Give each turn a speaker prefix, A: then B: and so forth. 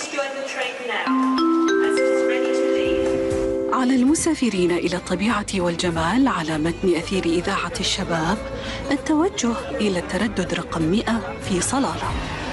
A: على المسافرين إلى الطبيعة والجمال على متن أثير إذاعة الشباب التوجه إلى التردد رقم 100 في صلالة.